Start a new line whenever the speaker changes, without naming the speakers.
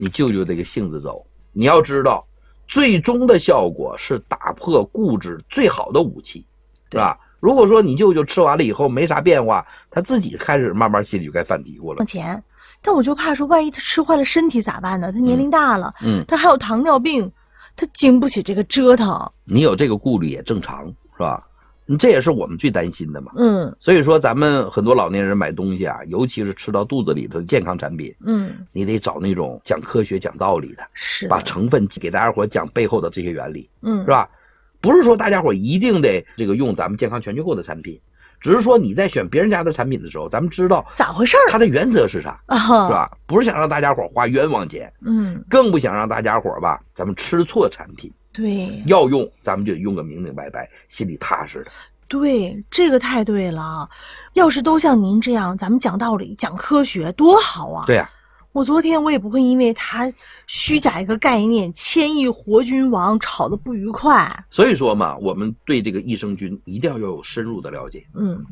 你就这个性子走。你要知道，最终的效果是打破固执最好的武器，是吧？如果说你舅舅吃完了以后没啥变化，他自己开始慢慢心里就该犯嘀咕了。
钱，但我就怕说，万一他吃坏了身体咋办呢？他年龄大了，他还有糖尿病，他经不起这个折腾。
你有这个顾虑也正常，是吧？这也是我们最担心的嘛。所以说咱们很多老年人买东西啊，尤其是吃到肚子里头的健康产品，你得找那种讲科学讲道理的，
是
把成分给大家伙讲背后的这些原理，是吧？不是说大家伙一定得这个用咱们健康全球购的产品，只是说你在选别人家的产品的时候，咱们知道
咋回事，
它的原则是啥，是吧？不是想让大家伙花冤枉钱，更不想让大家伙吧，咱们吃错产品。
对，
要用咱们就用个明明白白，心里踏实的。
对，这个太对了。要是都像您这样，咱们讲道理、讲科学，多好啊！
对呀。
我昨天我也不会因为他虚假一个概念千亿活君王吵得不愉快。
所以说嘛，我们对这个益生菌一定要有深入的了解。